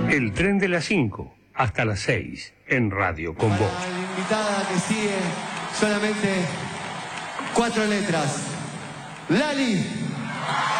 El tren de las 5 hasta las 6 en Radio con Voz. La invitada que sigue, solamente 4 letras. Lali.